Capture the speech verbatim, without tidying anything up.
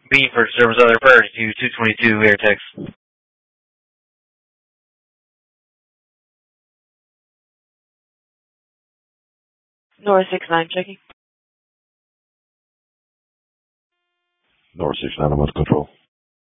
B for service other priority to two twenty-two air text. Nora six nine checking. Nora six nine, I'm under control.